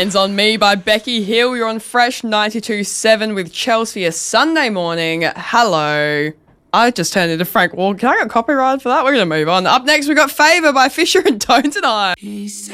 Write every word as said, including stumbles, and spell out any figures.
Hands on Me by Becky Hill. You're on Fresh ninety-two point seven with Chelsea a Sunday morning. Hello. I just turned into Frank Wall. Can I get copyright for that? We're going to move on. Up next, we got Favour by Fisher and Tone tonight.